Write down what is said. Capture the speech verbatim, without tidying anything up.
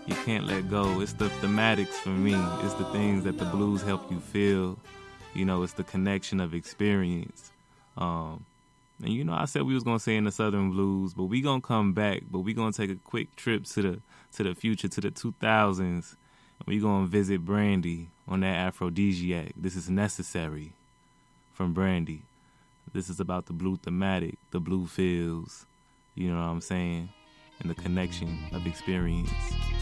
you can't let go. It's the thematics for me. It's the things that the blues help you feel. You know, it's the connection of experience. Um, and you know, I said we was gonna say in the Southern blues, but we gonna come back. But we gonna take a quick trip to the to the future, to the two thousands. And we gonna visit Brandy on that Aphrodisiac. This is Necessary from Brandy. This is about the blue thematic, the blue feels. You know what I'm saying? And the connection of experience.